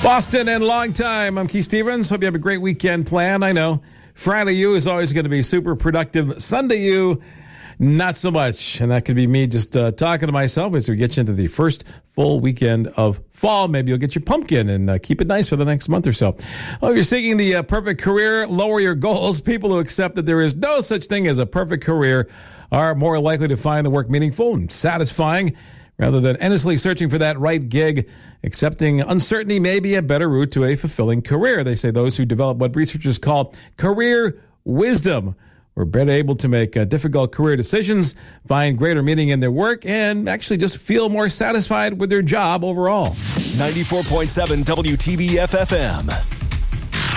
Boston and long time. I'm Keith Stevens. Hope you have a great weekend planned. I know Friday you is always going to be super productive. Sunday you, not so much. And that could be me just talking to myself as we get you into the first full weekend of fall. Maybe you'll get your pumpkin and keep it nice for the next month or so. Well, if you're seeking the perfect career, lower your goals. People who accept that there is no such thing as a perfect career are more likely to find the work meaningful and satisfying. Rather than endlessly searching for that right gig, accepting uncertainty may be a better route to a fulfilling career. They say those who develop what researchers call career wisdom were better able to make difficult career decisions, find greater meaning in their work, and actually just feel more satisfied with their job overall. 94.7 WTBF FM.